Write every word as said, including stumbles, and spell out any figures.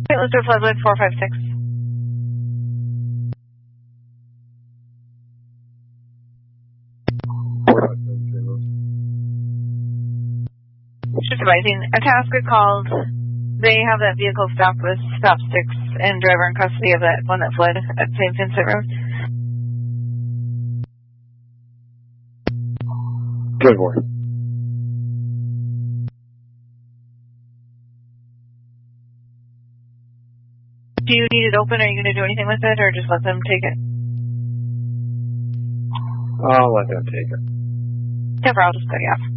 Okay, let's do Floodwood four five six. Just advising, Itasca called. They have that vehicle stopped with stop sticks and driver in custody of that one that fled at Saint Vincent Road. Good boy. Do you need it open? Are you going to do anything with it, or just let them take it? I'll let them take it. Never, I'll just cut you off.